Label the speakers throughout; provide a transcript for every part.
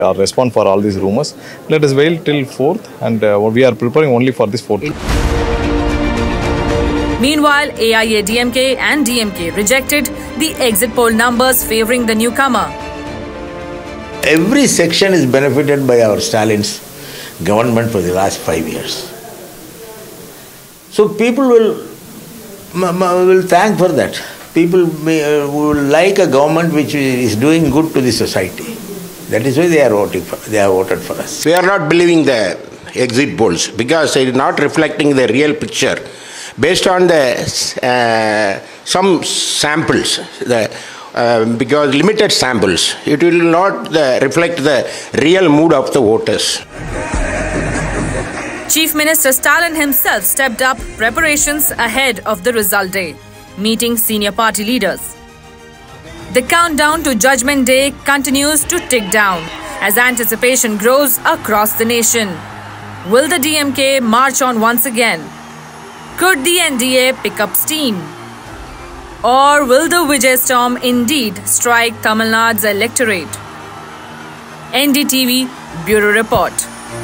Speaker 1: respond for all these rumors. Let us wait till 4th, and we are preparing only for this 4th.
Speaker 2: Meanwhile, AIADMK and DMK rejected the exit poll numbers favouring the newcomer.
Speaker 3: Every section is benefited by our Stalin's government for the last 5 years. So people will thank for that. People will like a government which is doing good to the society. That is why they are voting for. They have voted for us.
Speaker 4: We are not believing the exit polls because it is not reflecting the real picture. Based on the some samples, because limited samples, it will not reflect the real mood of the voters.
Speaker 2: Chief Minister Stalin himself stepped up preparations ahead of the result day, meeting senior party leaders. The countdown to Judgment Day continues to tick down as anticipation grows across the nation. Will the DMK march on once again? Could the NDA pick up steam? Or will the Vijay storm indeed strike Tamil Nadu's electorate? NDTV Bureau Report.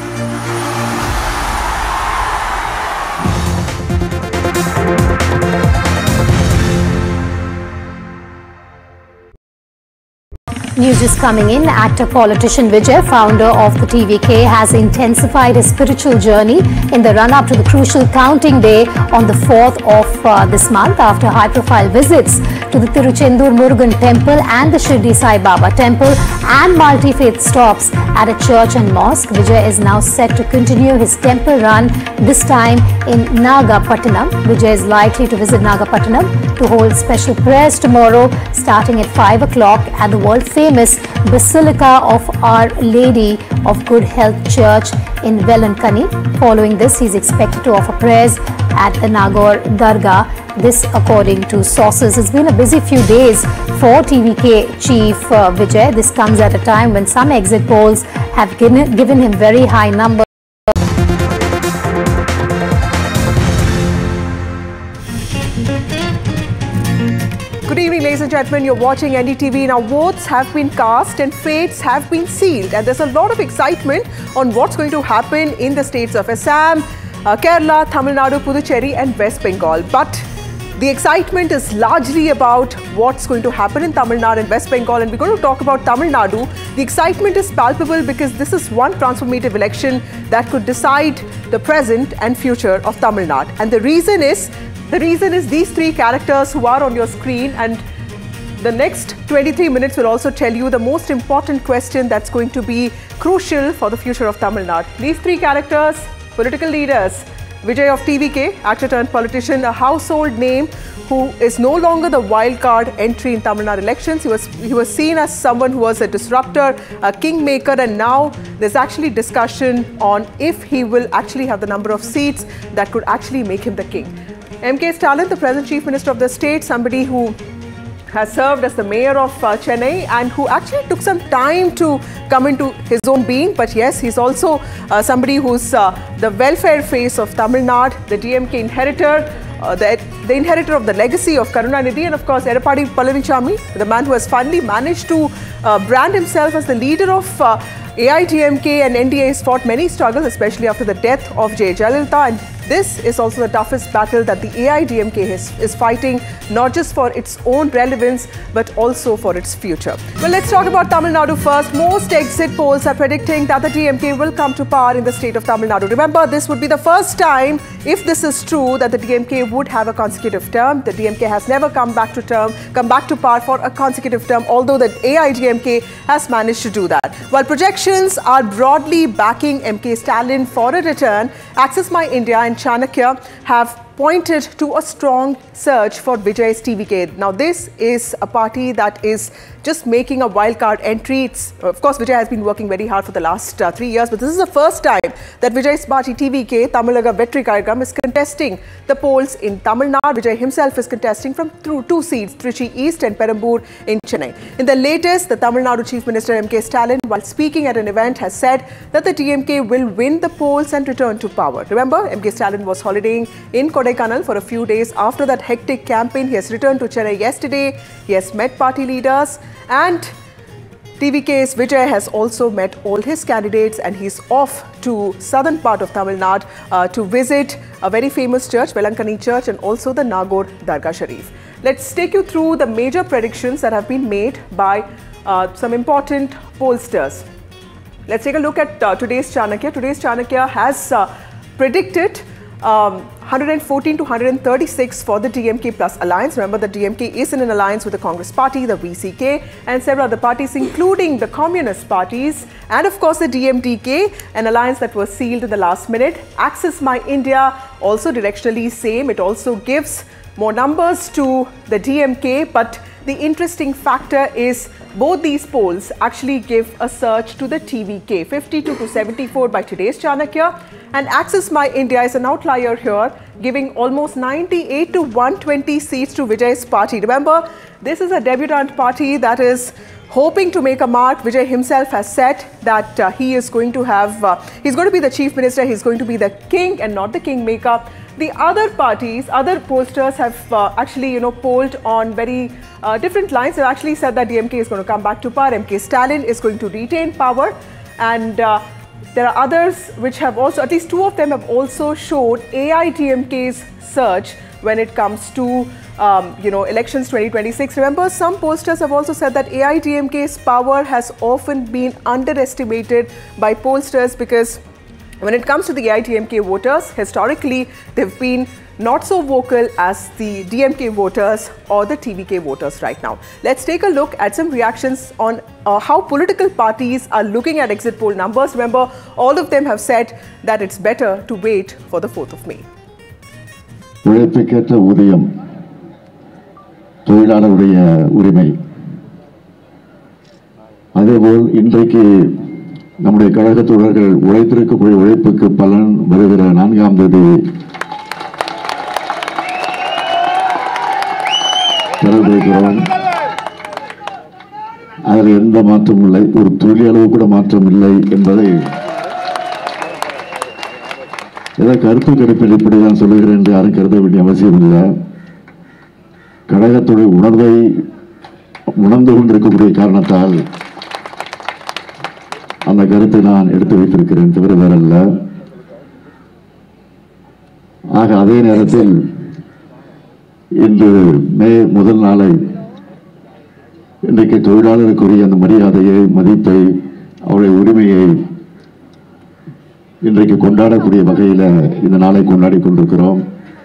Speaker 5: News is coming in. Actor-politician Vijay, founder of the TVK, has intensified his spiritual journey in the run-up to the crucial counting day on the 4th of this month after high-profile visits to the Tiruchendur Murugan temple and the Shirdi Sai Baba temple and multi-faith stops at a church and mosque. Vijay is now set to continue his temple run, this time in Nagapattinam. Vijay is likely to visit Nagapattinam to hold special prayers tomorrow starting at 5 o'clock at the world-famous Basilica of Our Lady of Good Health Church in Velankani. Following this, he is expected to offer prayers at the Nagaur Dargah. This according to sources. It's been a busy few days for TVK chief Vijay. This comes at a time when some exit polls have given him very high numbers.
Speaker 6: Good evening, ladies and gentlemen. You're watching NDTV. Now, votes have been cast and fates have been sealed. And there's a lot of excitement on what's going to happen in the states of Assam, Kerala, Tamil Nadu, Puducherry and West Bengal. But the excitement is largely about what's going to happen in Tamil Nadu and West Bengal. And we're going to talk about Tamil Nadu. The excitement is palpable because this is one transformative election that could decide the present and future of Tamil Nadu. And the reason is these three characters who are on your screen, and the next 23 minutes will also tell you the most important question that's going to be crucial for the future of Tamil Nadu. These three characters, political leaders. Vijay of TVK, actor turned politician, a household name who is no longer the wild card entry in Tamil Nadu elections. He was seen as someone who was a disruptor, a kingmaker, and now there's actually discussion on if he will actually have the number of seats that could actually make him the king. M.K. Stalin, the present chief minister of the state, somebody who has served as the mayor of Chennai and who actually took some time to come into his own being. But yes, he's also somebody who's the welfare face of Tamil Nadu, the DMK inheritor, the inheritor of the legacy of Karunanidhi, and of course Edappadi Palanichami, the man who has finally managed to brand himself as the leader of AIDMK and NDA. Has fought many struggles, especially after the death of J. Jayalalitha, and this is also the toughest battle that the AIDMK is fighting, not just for its own relevance, but also for its future. Well, let's talk about Tamil Nadu first. Most exit polls are predicting that the DMK will come to power in the state of Tamil Nadu. Remember, this would be the first time, if this is true, that the DMK would have a consecutive term. The DMK has never come back to power for a consecutive term, although the AIDMK has managed to do that. While projections are broadly backing M.K. Stalin for a return, Access My India and Chanakya have pointed to a strong surge for Vijay's TVK. Now, this is a party that is just making a wildcard entry. Of course, Vijay has been working very hard for the last 3 years, but this is the first time that Vijay's party TVK, Tamilaga Vetri Kazhagam, is contesting the polls in Tamil Nadu. Vijay himself is contesting from two seats, Trichy East and Perambur in Chennai. In the latest, the Tamil Nadu Chief Minister M.K. Stalin, while speaking at an event, has said that the DMK will win the polls and return to power. Remember, M.K. Stalin was holidaying in Kodaikanal for a few days after that hectic campaign. He has returned to Chennai yesterday. He has met party leaders, and TVK's Vijay has also met all his candidates and he's off to southern part of Tamil Nadu to visit a very famous church, Velankani Church, and also the Nagore Dargah Sharif. Let's take you through the major predictions that have been made by some important pollsters. Let's take a look at today's Chanakya. Today's Chanakya has predicted 114 to 136 for the DMK plus alliance. Remember, the DMK is in an alliance with the Congress Party, the VCK, and several other parties, including the communist parties, and of course the DMDK, an alliance that was sealed in the last minute. Axis My India, also directionally same. It also gives more numbers to the DMK, but the interesting factor is both these polls actually give a surge to the TVK, 52 to 74 by today's Chanakya. And Axis My India is an outlier here, giving almost 98 to 120 seats to Vijay's party. Remember, this is a debutant party that is hoping to make a mark. Vijay himself has said that he is going to he's going to be the chief minister, he's going to be the king and not the kingmaker. The other parties, other pollsters have actually, polled on very different lines. They've actually said that DMK is going to come back to power, MK Stalin is going to retain power, and there are others which have also, at least two of them have also showed AIDMK's surge when it comes to, elections 2026. Remember, some pollsters have also said that AIDMK's power has often been underestimated by pollsters because when it comes to the AIDMK voters, historically, they've been not so vocal as the DMK voters or the TVK voters right now. Let's take a look at some reactions on how political parties are looking at exit poll numbers. Remember, all of them have said that it's better to wait for the 4th of May.
Speaker 7: உழைப்புக்கேற்ற ஊதியம் தொழிலாளருடைய உரிமை. அதேபோல் இன்றைக்கு நம்முடைய கழக தோழர்கள் உழைத்திருக்கக்கூடிய உழைப்புக்கு பலன் வருகிற 4ஆம் தேதி தரவிருக்கிறோம். அதில் எந்த மாற்றமும் இல்லை, ஒரு துளி அளவு கூட மாற்றம் இல்லை என்பதை ஏதோ கருத்து கணிப்பில் இப்படிதான் சொல்லுகிறேன் என்று யாரும் கருத வேண்டிய அவசியம் இல்லை. கழகத்துடைய உணர்வை உணர்ந்து கொண்டிருக்கக்கூடிய காரணத்தால் அந்த கருத்தை நான் எடுத்து வைத்திருக்கிறேன், தவிர வேறல்ல. ஆக அதே நேரத்தில் இன்று மே முதல் நாளை இன்றைக்கு தொழிலாளருக்குரிய அந்த மரியாதையை, மதிப்பை, அவருடைய உரிமையை இன்றைக்கு கொண்டாடக்கூடிய வகையில் இந்த நாளை கொண்டாடி கொண்டிருக்கிறோம்.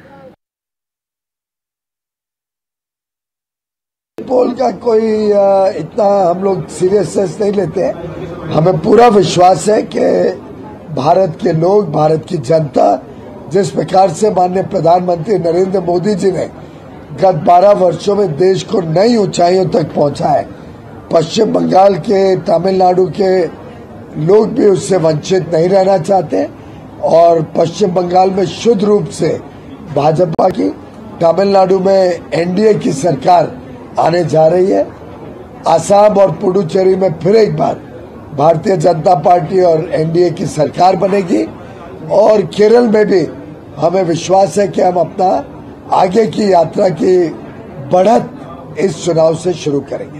Speaker 8: पोल का कोई इतना हम लोग सीरियसनेस नहीं लेते. हमें पूरा विश्वास है कि भारत के लोग, भारत की जनता जिस प्रकार से माननीय प्रधानमंत्री नरेंद्र मोदी जी ने गत 12 वर्षों में देश को नई ऊंचाइयों तक पहुंचा है, पश्चिम बंगाल के, तमिलनाडु के लोग भी उससे वंचित नहीं रहना चाहते और पश्चिम बंगाल में शुद्ध रूप से भाजपा की, तमिलनाडु में एनडीए की सरकार आने जा रही है. असम और पुडुचेरी में फिर एक बार भारतीय जनता पार्टी और एनडीए की सरकार बनेगी और केरल में भी हमें विश्वास है कि हम अपना आगे की यात्रा की बढ़त इस चुनाव से शुरू करेंगे.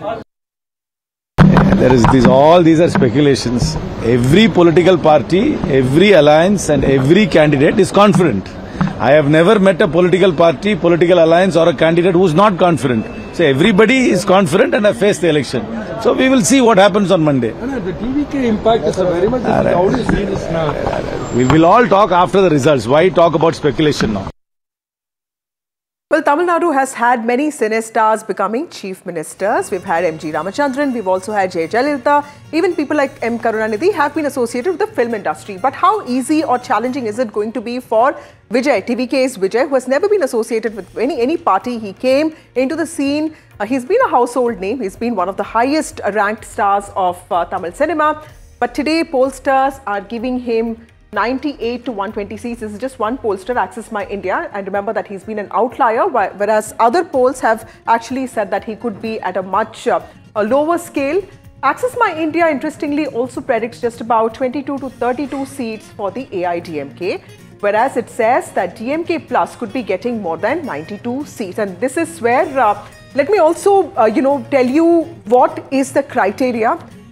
Speaker 9: All these are speculations. Every political party, every alliance and every candidate is confident. I have never met a political party, political alliance or a candidate who is not confident. So everybody is confident and have faced the election. So we will see what happens on Monday.
Speaker 10: The TVK impact is very much. How do you see this now?
Speaker 9: We will all talk after the results. Why talk about speculation now?
Speaker 6: Well, Tamil Nadu has had many cine stars becoming chief ministers. We've had M.G. Ramachandran, we've also had J. Jayalalitha. Even people like M. Karunanidhi have been associated with the film industry. But how easy or challenging is it going to be for Vijay, TVK's Vijay, who has never been associated with any party? He came into the scene. He's been a household name. He's been one of the highest ranked stars of Tamil cinema. But today, pollsters are giving him 98 to 120 seats. This is just one pollster, Axis My India, and remember that he's been an outlier, whereas other polls have actually said that he could be at a much lower scale. Axis My India, interestingly, also predicts just about 22 to 32 seats for the AIDMK, whereas it says that DMK Plus could be getting more than 92 seats. And this is where, let me also, tell you what is the criteria.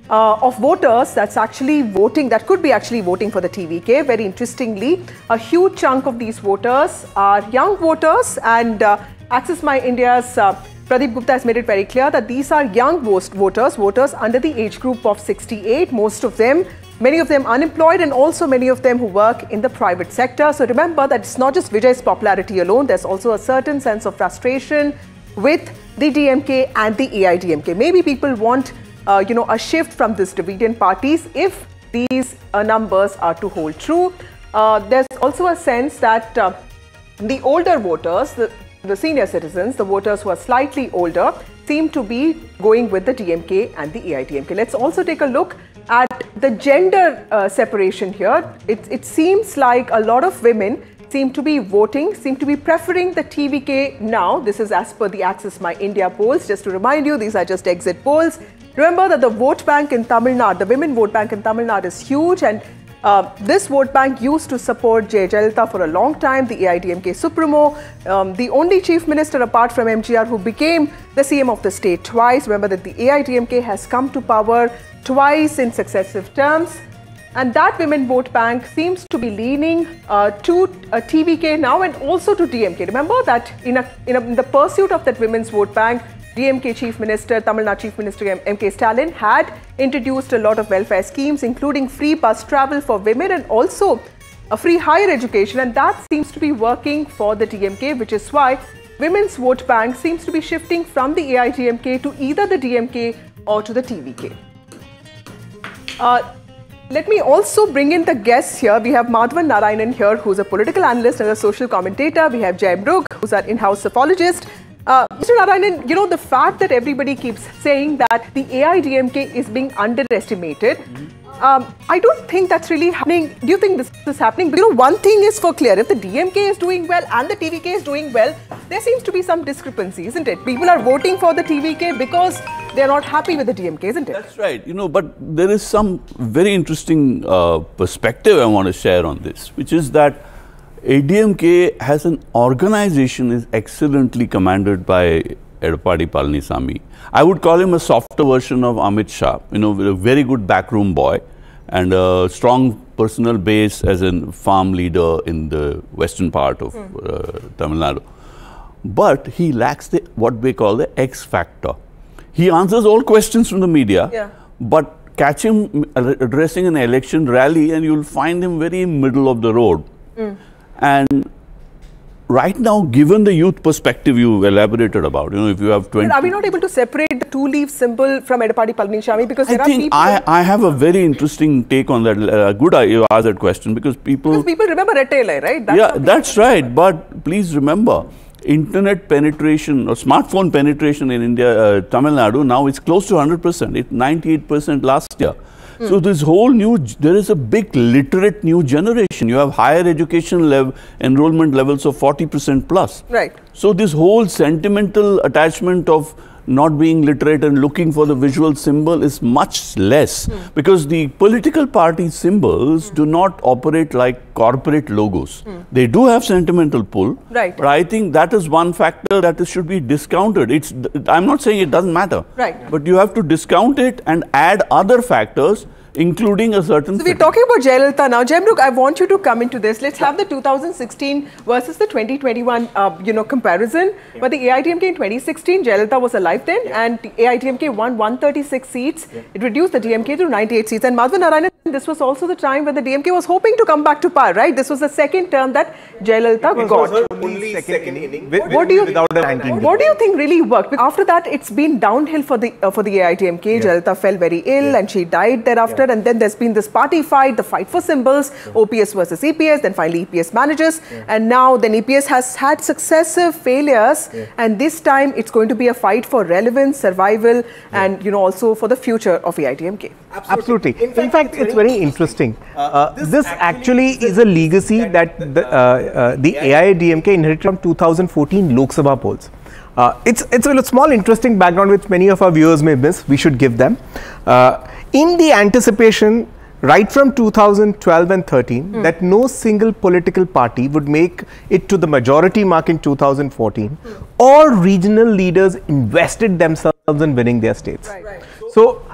Speaker 6: of voters that's actually voting, that could be actually voting for the TVK. Very interestingly, a huge chunk of these voters are young voters, and Access My India's Pradeep Gupta has made it very clear that these are young voters under the age group of 68, many of them unemployed, and also many of them who work in the private sector. So remember that it's not just Vijay's popularity alone, there's also a certain sense of frustration with the DMK and the AIDMK. Maybe people want a shift from these dividend parties if these numbers are to hold true. There's also a sense that the older voters, the senior citizens, the voters who are slightly older, seem to be going with the DMK and the AIDMK. Let's also take a look at the gender separation here. It seems like a lot of women seem to be voting, seem to be preferring the TVK now. This is as per the Access My India polls. Just to remind you, these are just exit polls. Remember that the vote bank in Tamil Nadu, the women vote bank in Tamil Nadu is huge, and this vote bank used to support Jayalalitha for a long time, the AIDMK Supremo, the only chief minister apart from MGR who became the CM of the state twice. Remember that the AIDMK has come to power twice in successive terms, and that women vote bank seems to be leaning to TVK now and also to DMK. Remember that in the pursuit of that women's vote bank, DMK Chief Minister, Tamil Nadu Chief Minister M.K. Stalin had introduced a lot of welfare schemes, including free bus travel for women and also a free higher education, and that seems to be working for the DMK, which is why women's vote bank seems to be shifting from the AIDMK to either the DMK or to the TVK. Let me also bring in the guests here. We have Madhavan Narayanan here, who's a political analyst and a social commentator. We have Jai Mrug, who's our in-house psephologist. Mr. Narayanan, the fact that everybody keeps saying that the AIDMK is being underestimated, I don't think that's really happening. Do you think this is happening? Because one thing is for clear, if the DMK is doing well and the TVK is doing well, there seems to be some discrepancy, isn't it? People are voting for the TVK because they're not happy with the DMK, isn't it?
Speaker 11: That's right. But there is some very interesting perspective I want to share on this, which is that ADMK has an organization is excellently commanded by Edappadi Palanisamy. I would call him a softer version of Amit Shah, with a very good backroom boy and a strong personal base as a farm leader in the western part of Tamil Nadu. But he lacks what we call the X factor. He answers all questions from the media, but catch him addressing an election rally and you'll find him very middle of the road. And right now, given the youth perspective you elaborated about, if you have 20... But
Speaker 6: are we not able to separate the two-leaf symbol from Edappadi Palanisamy? Because there are people...
Speaker 11: I have a very interesting take on that. Good you asked that question because people...
Speaker 6: Because people remember Rettele, right?
Speaker 11: That's right. But please remember, internet penetration or smartphone penetration in India, Tamil Nadu, now it's close to 100%. It's 98% last year. So this whole there is a big literate new generation. You have higher education enrollment levels of 40% plus.
Speaker 6: Right.
Speaker 11: So this whole sentimental attachment of not being literate and looking for the visual symbol is much less because the political party symbols do not operate like corporate logos. They do have sentimental pull,
Speaker 6: right.
Speaker 11: But I think that is one factor that should be discounted. I'm not saying it doesn't matter,
Speaker 6: right.
Speaker 11: But you have to discount it and add other factors, including a certain...
Speaker 6: So we're talking about Jayalalitha now. Jai Mrug, I want you to come into this. Let's have the 2016 versus the 2021, comparison. But the AIDMK in 2016, Jayalalitha was alive then, and the AIDMK won 136 seats. It reduced the DMK to 98 seats. And Madhavan Narayanan, this was also the time when the DMK was hoping to come back to power, right? This was the second term that Jayalalitha got.
Speaker 12: Only second inning.
Speaker 6: What do you think really worked? After that, it's been downhill for the AIDMK. Jayalalitha fell very ill and she died thereafter. And then there's been this party fight, the fight for symbols, OPS versus EPS, then finally EPS manages. And now then EPS has had successive failures. And this time it's going to be a fight for relevance, survival, and also for the future of AIDMK.
Speaker 12: Absolutely. In fact, it's very interesting. This actually is a legacy that the AIDMK inherited from 2014 Lok Sabha polls. It's a small interesting background which many of our viewers may miss. We should give them. In the anticipation right from 2012 and 13 that no single political party would make it to the majority mark in 2014, all regional leaders invested themselves in winning their states. So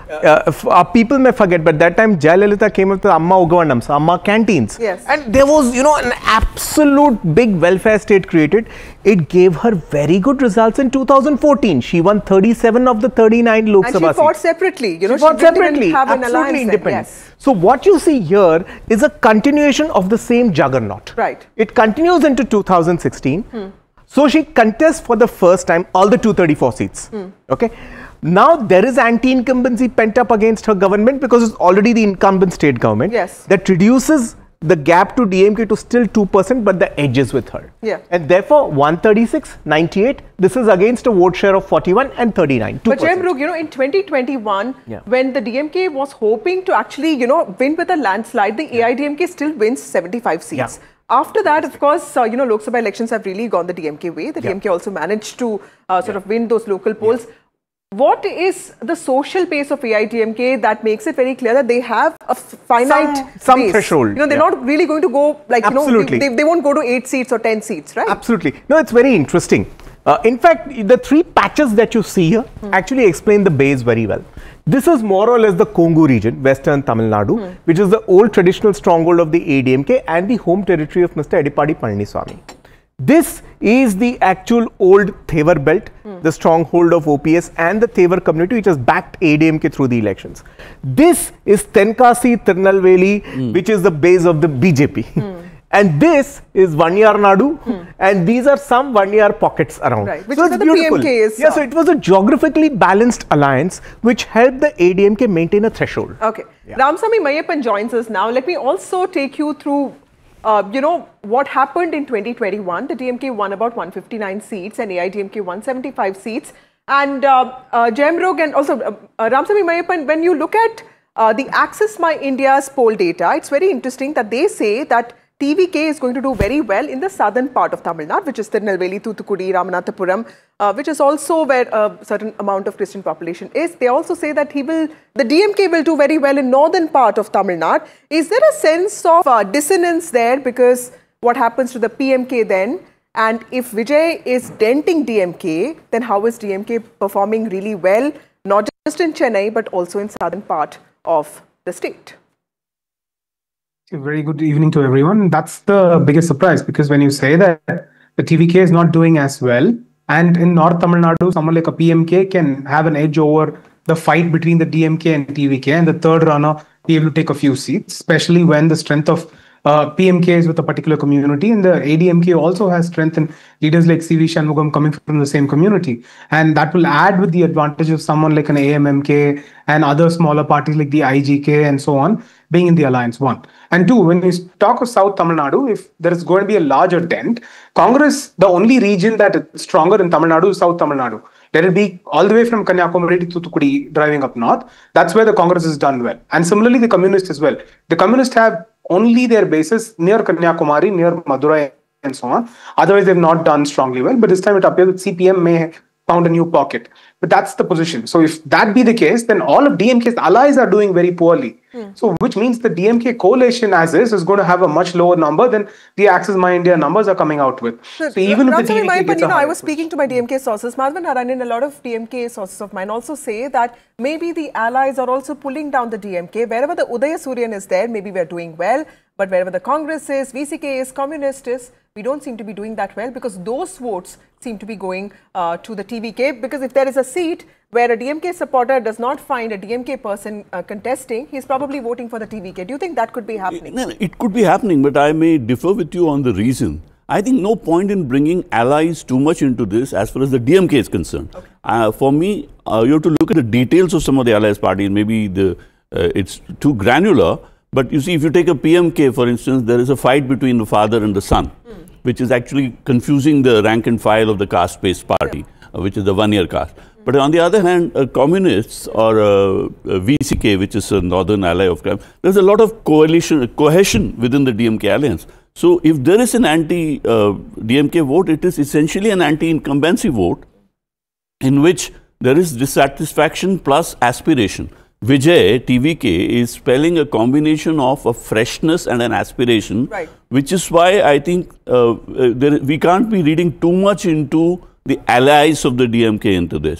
Speaker 12: People may forget, but that time Jayalalitha came up with Amma Ugavannams, Amma canteens.
Speaker 6: Yes.
Speaker 12: And there was, an absolute big welfare state created. It gave her very good results in 2014. She won 37 of the 39 Lok Sabha seats.
Speaker 6: And she fought separately.
Speaker 12: She fought separately, absolutely independent.
Speaker 6: Yes.
Speaker 12: So what you see here is a continuation of the same juggernaut.
Speaker 6: Right.
Speaker 12: It continues into 2016. So she contests for the first time all the 234 seats. Okay. Now there is anti-incumbency pent up against her government because it's already the incumbent state government.
Speaker 6: Yes.
Speaker 12: That reduces the gap to DMK to still 2%, but the edge is with her.
Speaker 6: Yeah.
Speaker 12: And therefore 136, 98, this is against a vote share of 41 and 39. 2%.
Speaker 6: But Jayamrugh, in 2021, when the DMK was hoping to actually, win with a landslide, the AIDMK still wins 75 seats.
Speaker 12: Yeah.
Speaker 6: After that, of course, Lok Sabha elections have really gone the DMK way. The DMK also managed to sort of win those local polls. What is the social base of AIDMK that makes it very clear that they have a finite
Speaker 12: some
Speaker 6: base?
Speaker 12: threshold?
Speaker 6: They're not really going to go like,
Speaker 12: Absolutely.
Speaker 6: They won't go to 8 seats or 10 seats, right?
Speaker 12: Absolutely. No, it's very interesting. In fact, the 3 patches that you see here actually explain the base very well. This is more or less the Kongu region, Western Tamil Nadu, which is the old traditional stronghold of the AIDMK and the home territory of Mr. Edipadi Palaniswamy. This is the actual old Thevar belt, the stronghold of OPS and the Thevar community which has backed AIDMK through the elections. This is Tenkasi Tirunelveli, which is the base of the BJP. And this is Vanyar Nadu, and these are some Vanyar pockets around.
Speaker 6: Right, which
Speaker 12: so
Speaker 6: is
Speaker 12: it's
Speaker 6: the
Speaker 12: beautiful.
Speaker 6: PMK is.
Speaker 12: Yeah, so it was a geographically balanced alliance which helped the AIDMK maintain a threshold.
Speaker 6: Okay. Ramasamy Mayappan joins us now. Let me also take you through what happened in 2021. The DMK won about 159 seats and AIDMK 175 seats. And Jayamrugh and also Ramasamy Mayappan, when you look at the Access My India's poll data, it's very interesting that they say that TVK is going to do very well in the southern part of Tamil Nadu, which is Tirunelveli, Thoothukudi, Ramanathapuram, which is also where a certain amount of Christian population is. They also say that the DMK will do very well in northern part of Tamil Nadu. Is there a sense of dissonance there? Because what happens to the PMK then? And if Vijay is denting DMK, then how is DMK performing really well, not just in Chennai, but also in southern part of the state?
Speaker 13: A very good evening to everyone. That's the biggest surprise, because when you say that the TVK is not doing as well, and in North Tamil Nadu, someone like a PMK can have an edge over the fight between the DMK and TVK, and the third runner be able to take a few seats, especially when the strength of PMK is with a particular community, and the ADMK also has strength in leaders like CV Shanmugam coming from the same community. And that will add with the advantage of someone like an AMMK and other smaller parties like the IGK and so on being in the alliance, 1. And 2, when we talk of South Tamil Nadu, if there is going to be a larger dent, Congress, the only region that is stronger in Tamil Nadu is South Tamil Nadu. Let it be all the way from Kanyakumari to Thoothukudi driving up north. That's where the Congress has done well. And similarly, the Communists as well. The Communists have only their bases near Kanyakumari, near Madurai and so on. Otherwise, they've not done strongly well. But this time it appears that CPM may have found a new pocket. But that's the position. So if that be the case, then all of DMK's allies are doing very poorly. So which means the DMK coalition as is going to have a much lower number than the Access My India numbers are coming out with. So even if the DMK gets
Speaker 6: I was speaking to my DMK sources, Madhavan Narayanan, a lot of DMK sources of mine also say that maybe the allies are also pulling down the DMK. Wherever the Udaya Suryan is there, maybe we're doing well. But wherever the Congress is, VCK is, Communist is, we don't seem to be doing that well, because those votes seem to be going to the TVK. Because if there is a seat where a DMK supporter does not find a DMK person contesting, he's probably voting for the TVK. Do you think that could be happening?
Speaker 11: No, it could be happening, but I may differ with you on the reason. I think no point in bringing allies too much into this as far as the DMK is concerned. Okay. For me, you have to look at the details of some of the allies parties. Maybe it's too granular. But you see, if you take a PMK, for instance, there is a fight between the father and the son, which is actually confusing the rank and file of the caste-based party, which is the one-year caste. But on the other hand, communists or VCK, which is a northern ally of crime, there's a lot of cohesion within the DMK alliance. So if there is an anti-DMK vote, it is essentially an anti-incumbency vote in which there is dissatisfaction plus aspiration. Vijay, TVK, is spelling a combination of a freshness and an aspiration, which is why I think we can't be reading too much into the allies of the DMK into this.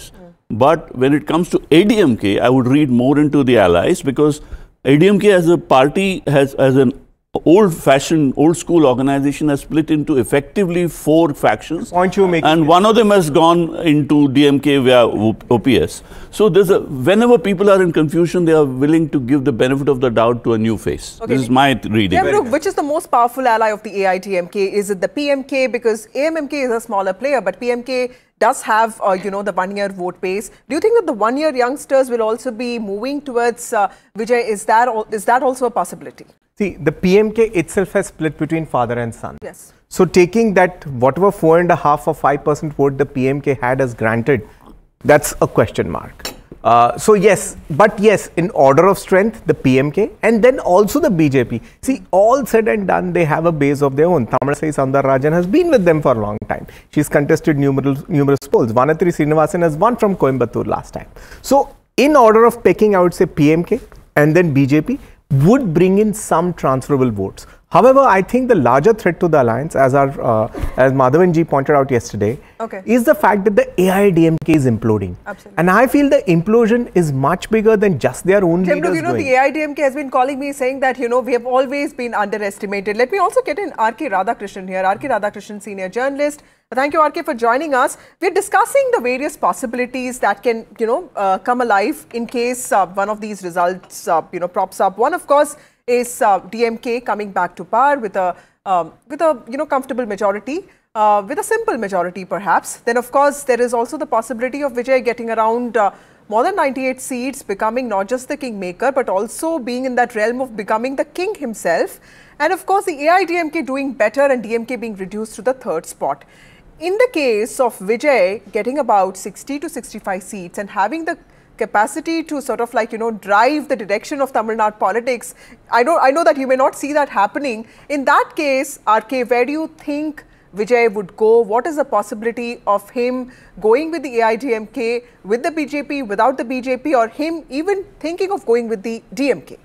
Speaker 11: But when it comes to ADMK, I would read more into the allies, because ADMK as a party as an old-fashioned, old-school organization has split into effectively 4 factions. And one of them has gone into DMK via OPS. So there's whenever people are in confusion, they are willing to give the benefit of the doubt to a new face. Okay. This is my reading.
Speaker 6: Devrup, which is the most powerful ally of the AIDMK? Is it the PMK? Because AMMK is a smaller player, but PMK does have, the one-year vote base. Do you think that the one-year youngsters will also be moving towards Vijay? Is that also a possibility?
Speaker 12: See, the PMK itself has split between father and son.
Speaker 6: Yes.
Speaker 12: So taking that, whatever 4.5 or 5% vote the PMK had as granted, that's a question mark. So yes, but yes, in order of strength, the PMK and then also the BJP. See, all said and done, they have a base of their own. Tamilisai Soundararajan has been with them for a long time. She's contested numerous polls. Vanatri Srinivasan has won from Coimbatore last time. So in order of picking, I would say PMK and then BJP would bring in some transferable votes. However, I think the larger threat to the alliance, as Madhavan ji pointed out yesterday, is the fact that the AIDMK is imploding.
Speaker 6: Absolutely.
Speaker 12: And I feel the implosion is much bigger than just their own leaders.
Speaker 6: The AIDMK has been calling me, saying that, we have always been underestimated. Let me also get in R.K. Radhakrishnan here. R.K. Radhakrishnan, senior journalist. Thank you, R.K., for joining us. We're discussing the various possibilities that can, come alive in case one of these results, props up. One, of course, is DMK coming back to power with a comfortable majority, with a simple majority perhaps. Then of course there is also the possibility of Vijay getting around more than 98 seats, becoming not just the kingmaker but also being in that realm of becoming the king himself. And of course the AIDMK doing better and DMK being reduced to the 3rd spot. In the case of Vijay getting about 60 to 65 seats and having the capacity to sort of drive the direction of Tamil Nadu politics, I know that you may not see that happening. In that case, RK, where do you think Vijay would go? What is the possibility of him going with the AIDMK, with the BJP, without the BJP, or him even thinking of going with the DMK?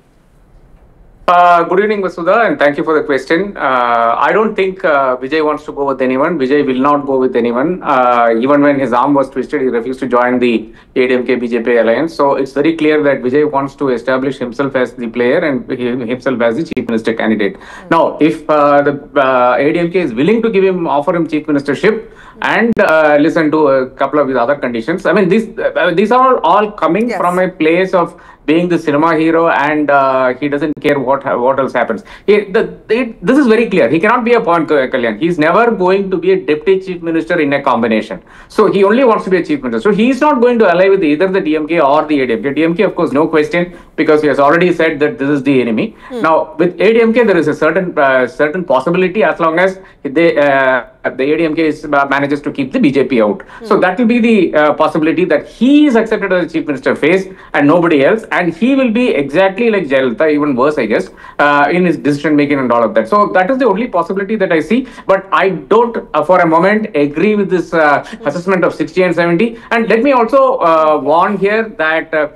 Speaker 14: Good evening, Vasudha, and thank you for the question. I don't think Vijay wants to go with anyone. Vijay will not go with anyone. Even when his arm was twisted, he refused to join the AIDMK-BJP alliance. So it's very clear that Vijay wants to establish himself as the player and himself as the chief minister candidate. Now, if the AIDMK is willing to offer him chief ministership and listen to a couple of his other conditions, I mean, these are all coming from a place of being the cinema hero, and he doesn't care what else happens. This is very clear. He cannot be a Pawan Kalyan. He's never going to be a deputy chief minister in a combination. So he only wants to be a chief minister. So he's not going to ally with either the DMK or the ADMK. DMK, of course, no question, because he has already said that this is the enemy. Now, with ADMK, there is a certain possibility as long as the ADMK manages to keep the BJP out. So that will be the possibility that he is accepted as the chief minister phase and nobody else. And he will be exactly like Jayalalitha, even worse, I guess, in his decision making and all of that. So that is the only possibility that I see. But I don't, for a moment, agree with this assessment of 60 and 70. And let me also warn here that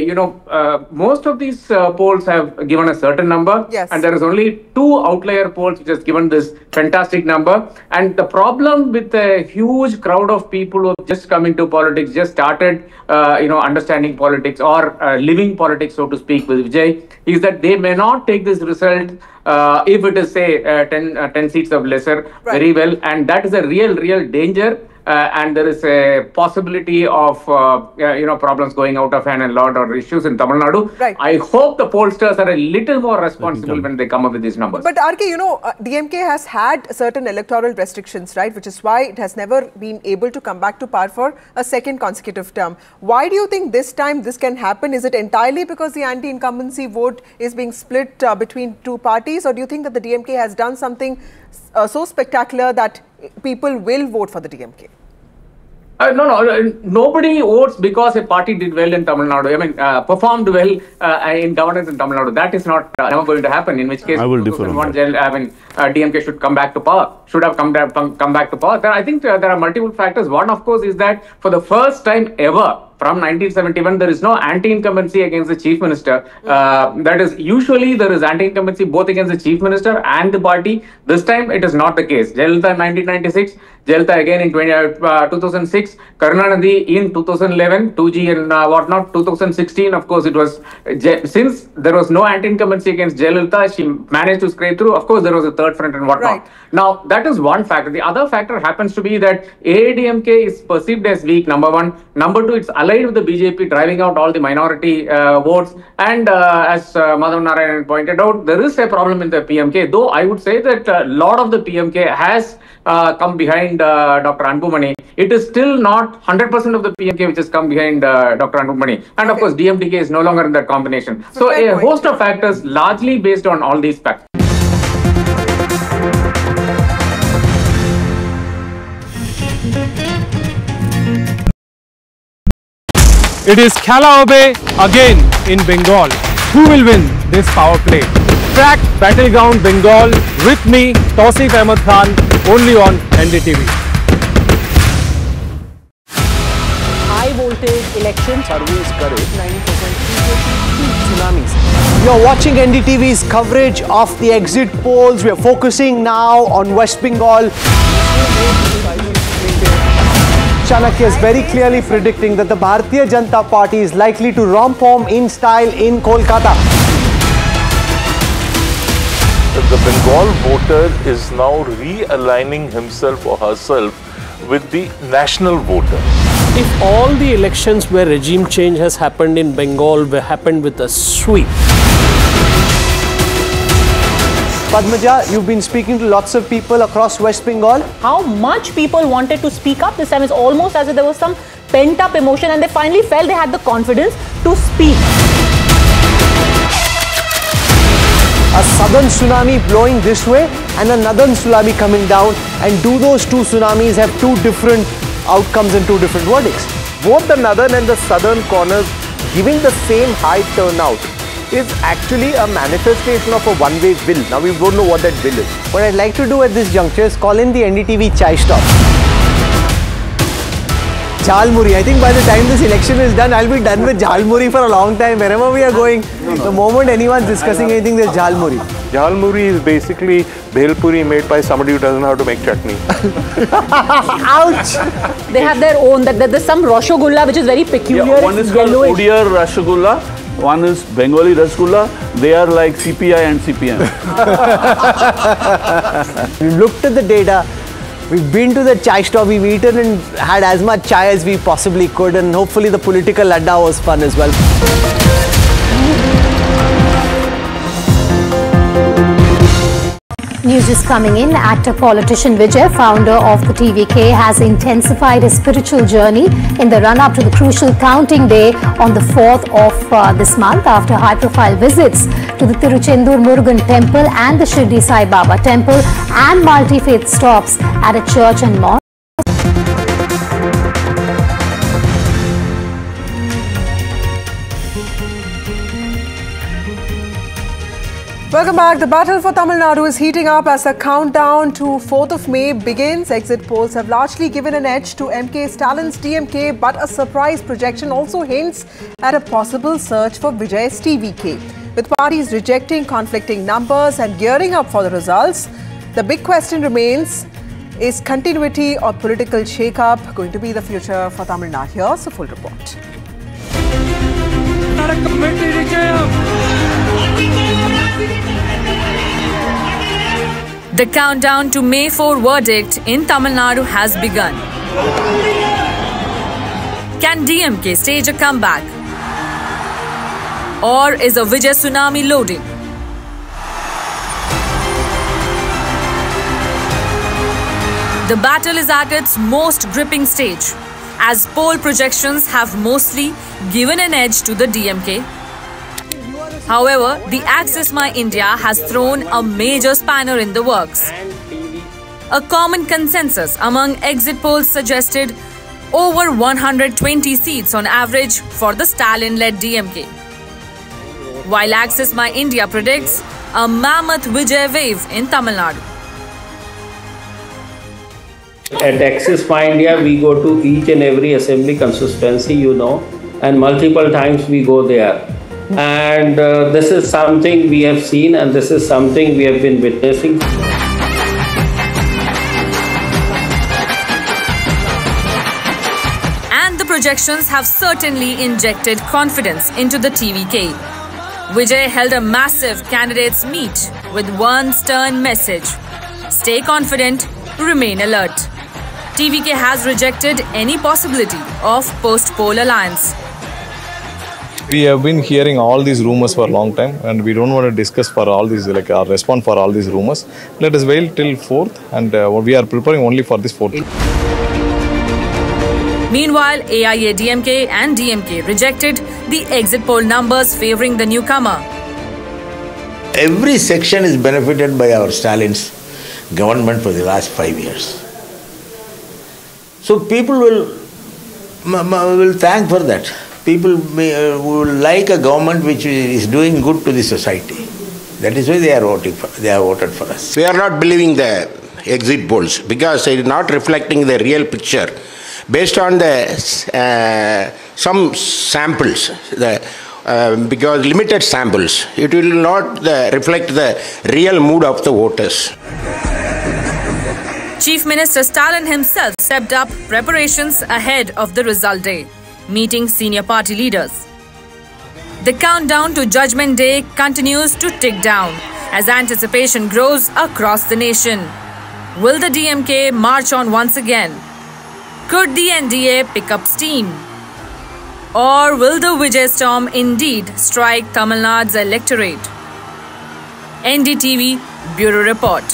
Speaker 14: most of these polls have given a certain number, and there is only 2 outlier polls which has given this fantastic number. And the problem with a huge crowd of people who have just come into politics, just started, understanding politics or living politics, so to speak, with Vijay, is that they may not take this result if it is, say, 10 seats of lesser very well, and that is a real danger. And there is a possibility of problems going out of hand and lot or issues in Tamil Nadu. Right. I hope the pollsters are a little more responsible when they come up with these numbers.
Speaker 6: But RK, DMK has had certain electoral restrictions, right? Which is why it has never been able to come back to power for a second consecutive term. Why do you think this time this can happen? Is it entirely because the anti-incumbency vote is being split between 2 parties, or do you think that the DMK has done something so spectacular that people will vote for the DMK?
Speaker 14: No. Nobody votes because a party did well in Tamil Nadu. I mean, performed well in governance in Tamil Nadu. That is not never going to happen. In which case,
Speaker 11: I will differ on that.
Speaker 14: DMK should come back to power. Should have come back to power. I think there are multiple factors. One, of course, is that for the first time ever, from 1971, there is no anti-incumbency against the chief minister. That is, usually there is anti-incumbency both against the chief minister and the party. This time, it is not the case. Jayalalitha in 1996, Jayalalitha again in 2006, Karunanidhi in 2011, 2G and whatnot. 2016, of course, it was since there was no anti-incumbency against Jayalalitha, she managed to scrape through. Of course, there was a third front and whatnot.
Speaker 6: Right.
Speaker 14: Now, that is one factor. The other factor happens to be that AIADMK is perceived as weak, number one. Number two, it's allied with the BJP, driving out all the minority votes. And as Madhav Narayan pointed out, there is a problem in the PMK, though I would say that a lot of the PMK has come behind Dr. Anbumani. It is still not 100% of the PMK which has come behind Dr. Anbumani. And of course, DMDK is no longer in that combination. So a host of factors largely based on all these factors.
Speaker 13: It is Khalaobe again in Bengal. Who will win this power play? Track Battleground Bengal with me, Tausif Ahmed Khan, only on NDTV.
Speaker 15: High voltage elections surveys correct 90% tsunamis. You're watching NDTV's coverage of the exit polls. We are focusing now on West Bengal. Chanakya is very clearly predicting that the Bharatiya Janata Party is likely to romp home in style in Kolkata.
Speaker 16: The Bengal voter is now realigning himself or herself with the national voter.
Speaker 17: If all the elections where regime change has happened in Bengal were happened with a sweep.
Speaker 15: Padmaja, you've been speaking to lots of people across West Bengal.
Speaker 18: How much people wanted to speak up this time is almost as if there was some pent-up emotion and they finally felt they had the confidence to speak.
Speaker 15: A southern tsunami blowing this way and a northern tsunami coming down, and do those two tsunamis have two different outcomes and two different verdicts?
Speaker 12: Both the northern and the southern corners giving the same high turnout is actually a manifestation of a one-way bill. Now we don't know what that bill is.
Speaker 15: What I'd like to do at this juncture is call in the NDTV chai stop. Jhalmuri. I think by the time this election is done, I'll be done with Jhalmuri for a long time. Wherever we are going, the moment anyone's discussing anything, there's Jhalmuri.
Speaker 16: Jhalmuri is basically bhelpuri made by somebody who doesn't know how to make chutney.
Speaker 15: Ouch!
Speaker 18: They have their own, there's some Rasgulla which is very peculiar.
Speaker 11: Yeah, one is called Odia Rasgulla, one is Bengali Rasgulla. They are like CPI and CPM.
Speaker 15: We've looked at the data. We've been to the chai stop, we've eaten and had as much chai as we possibly could, and hopefully the political ladda was fun as well.
Speaker 5: News is coming in. Actor politician Vijay, founder of the TVK, has intensified his spiritual journey in the run-up to the crucial counting day on the 4th of this month after high-profile visits to the Tiruchendur Murugan temple and the Shirdi Sai Baba temple and multi-faith stops at a church and mosque.
Speaker 6: Welcome back. The battle for Tamil Nadu is heating up as the countdown to 4th of May begins. Exit polls have largely given an edge to MK Stalin's DMK, but a surprise projection also hints at a possible surge for Vijay's TVK. With parties rejecting conflicting numbers and gearing up for the results, the big question remains, is continuity or political shake-up going to be the future for Tamil Nadu? Here's a full report.
Speaker 2: The countdown to May 4 verdict in Tamil Nadu has begun. Can DMK stage a comeback? Or is a Vijay tsunami loading? The battle is at its most gripping stage, as poll projections have mostly given an edge to the DMK. However, the Access My India has thrown a major spanner in the works. A common consensus among exit polls suggested over 120 seats on average for the Stalin-led DMK. While Access My India predicts a mammoth Vijay wave in Tamil Nadu.
Speaker 17: At Access My India, we go to each and every assembly constituency, and multiple times we go there. And this is something we have seen, and this is something we have been witnessing.
Speaker 2: rejections have certainly injected confidence into the TVK. Vijay held a massive candidates meet with one stern message: stay confident, remain alert. TVK has rejected any possibility of post-poll alliance.
Speaker 1: We have been hearing all these rumors for a long time, and we don't want to discuss for all these, like, respond for all these rumors. Let us wait till 4th, and we are preparing only for this 4th.
Speaker 2: Meanwhile, AIADMK and DMK rejected the exit poll numbers favoring the newcomer.
Speaker 3: Every section is benefited by our Stalin's government for the last 5 years. So people will thank for that. People will like a government which is doing good to the society. That is why they are voted for us.
Speaker 4: We are not believing the exit polls because it is not reflecting the real picture. Based on the some samples, because limited samples, it will not reflect the real mood of the voters.
Speaker 2: Chief Minister Stalin himself stepped up preparations ahead of the result day, meeting senior party leaders. The countdown to Judgment Day continues to tick down as anticipation grows across the nation. Will the DMK march on once again? Could the NDA pick up steam? Or will the Vijay storm indeed strike Tamil Nadu's electorate? NDTV Bureau Report.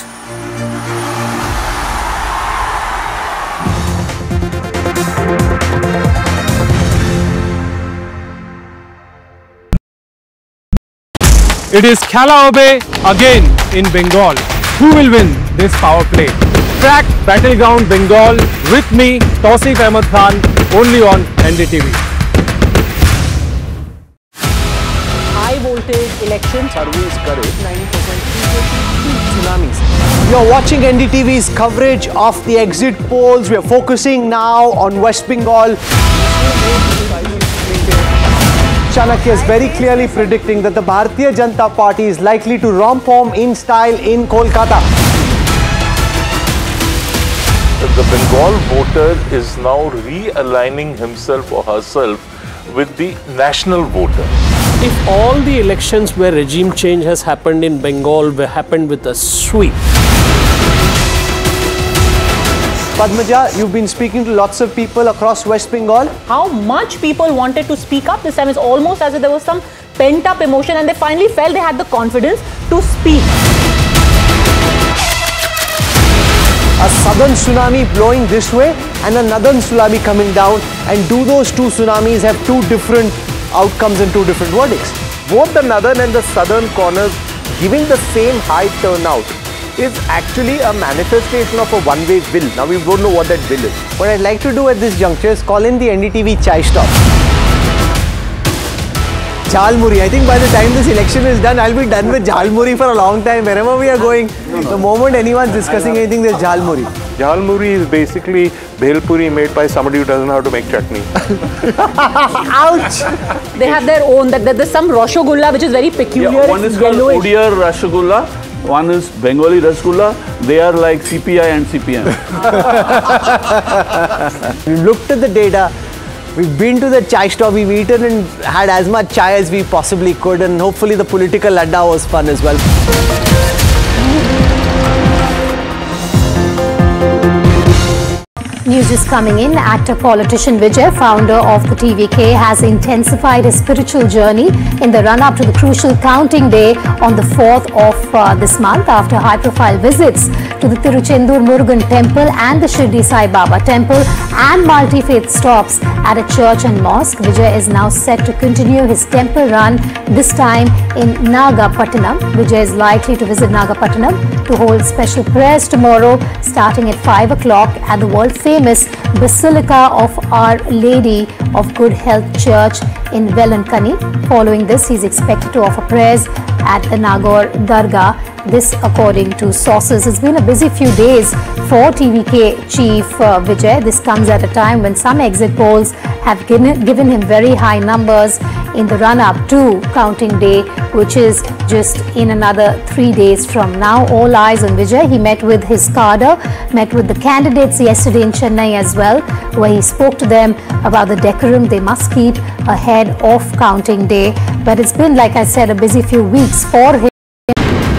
Speaker 12: It is Khalaobe again in Bengal. Who will win this power play? Track Battleground Bengal with me, Tausif Ahmed Khan, only on NDTV.
Speaker 15: High voltage elections. Surveys correct. 90% tsunamis. You're watching NDTV's coverage of the exit polls. We are focusing now on West Bengal. Chanakya is very clearly predicting that the Bharatiya Janata Party is likely to romp home in style in Kolkata.
Speaker 16: The Bengal voter is now realigning himself or herself with the national voter.
Speaker 15: If all the elections where regime change has happened in Bengal were happened with a sweep. Padmaja, you've been speaking to lots of people across West Bengal.
Speaker 18: How much people wanted to speak up this time, it's almost as if there was some pent-up emotion and they finally felt they had the confidence to speak.
Speaker 15: A southern tsunami blowing this way and a northern tsunami coming down, and do those two tsunamis have two different outcomes and two different verdicts?
Speaker 12: Both the northern and the southern corners giving the same high turnout is actually a manifestation of a one-way bill. Now we don't know what that bill is.
Speaker 15: What I'd like to do at this juncture is call in the NDTV chai stop. Jhalmuri. I think by the time this election is done, I'll be done with Jhalmuri for a long time. Wherever we are going, the moment anyone's discussing anything, there's Jhalmuri.
Speaker 19: Jhalmuri is basically bhelpuri made by somebody who doesn't know how to make chutney.
Speaker 15: Ouch!
Speaker 18: They have their own, there's some Rasgulla which is very peculiar.
Speaker 11: Yeah, one is called Odia Rasgulla, one is Bengali Rasgulla. They are like CPI and CPM.
Speaker 15: We've looked at the data. We've been to the chai stop, we've eaten and had as much chai as we possibly could, and hopefully the political ladda was fun as well.
Speaker 5: News is coming in. Actor politician Vijay, founder of the TVK, has intensified his spiritual journey in the run-up to the crucial counting day on the 4th of this month. After high-profile visits to the Tiruchendur Murugan temple and the Shirdi Sai Baba temple and multi-faith stops at a church and mosque, Vijay is now set to continue his temple run, this time in Nagapattinam. Vijay is likely to visit Nagapattinam to hold special prayers tomorrow starting at 5 o'clock at the world-famous Basilica of Our Lady of Good Health Church in Velankani. Following this, he is expected to offer prayers at the Nagaur Dargah. This according to sources. It's been a busy few days for TVK chief Vijay. This comes at a time when some exit polls have given him very high numbers in the run-up to counting day, which is just in another 3 days from now. All eyes on Vijay. He met with his cadre, met with the candidates yesterday in Chennai as well, where he spoke to them about the decorum they must keep ahead of counting day. But it's been, like I said, a busy few weeks for him.